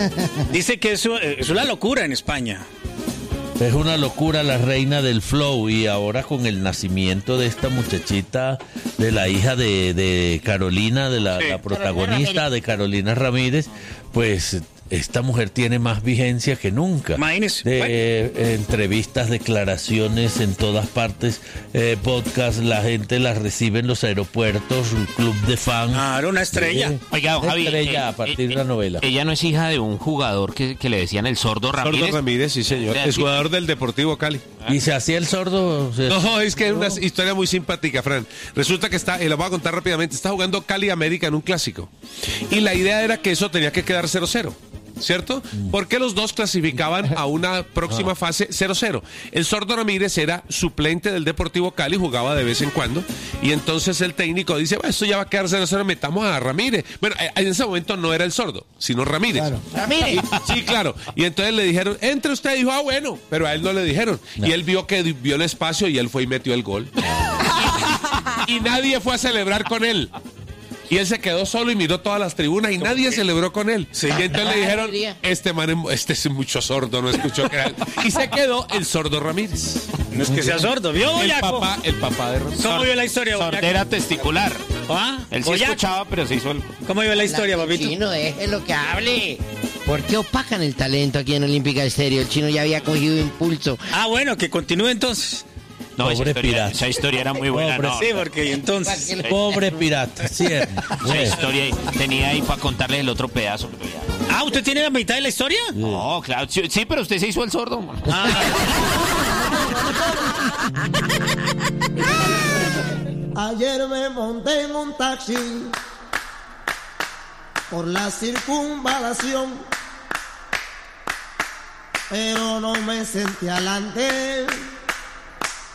Dice que es una locura en España. Es una locura la reina del flow, y ahora con el nacimiento de esta muchachita, de la hija de Carolina, de la protagonista de Carolina Ramírez, pues esta mujer tiene más vigencia que nunca. Imagínese. Entrevistas, declaraciones en todas partes, podcast, la gente la recibe en los aeropuertos, un club de fans. Claro, una estrella. Oiga, Javi, estrella a partir de la novela. Ella no es hija de un jugador que le decían el Sordo Ramírez. Sordo Ramírez, sí señor. Es jugador del Deportivo Cali. ¿Y se hacía el sordo? No, es que es una historia muy simpática, Fran. Resulta que la voy a contar rápidamente, está jugando Cali América en un clásico. Y la idea era que eso tenía que quedar 0-0. ¿Cierto? Porque los dos clasificaban a una próxima fase 0-0. El Sordo Ramírez era suplente del Deportivo Cali, jugaba de vez en cuando, y entonces el técnico dice, bueno, esto ya va a quedar 0-0, metamos a Ramírez. Bueno, en ese momento no era el Sordo, sino Ramírez. Claro. Ramírez. Sí, claro. Y entonces le dijeron, entre usted, dijo, bueno, pero a él no le dijeron. No. Y él vio el espacio y él fue y metió el gol. Y nadie fue a celebrar con él. Y él se quedó solo y miró todas las tribunas y nadie celebró con él. Sí. Y entonces le dijeron, este es mucho sordo, no escuchó que era. Y se quedó el Sordo Ramírez. No es que sea sordo, ¿vio, Boyaco? El papá de Ramírez. ¿Cómo vio la historia, Boyaco? Sordera testicular. ¿Ah? Él sí Boyaco. escuchaba, pero se hizo el... ¿Cómo vio la historia, papito? Chino, déjelo que hable. ¿Por qué opacan el talento aquí en Olímpica Estéreo? El chino ya había cogido impulso. Ah, bueno, que continúe entonces. No, Pobre pirata. Esa historia era muy buena. Pobre, no, Sí, porque entonces... Pobre pirata, cierto. esa historia tenía ahí para contarles el otro pedazo. Pero ya. Ah, ¿usted tiene la mitad de la historia? No, claro. Sí, pero usted se hizo el sordo. Ayer me monté en un taxi por la circunvalación, pero no me senté adelante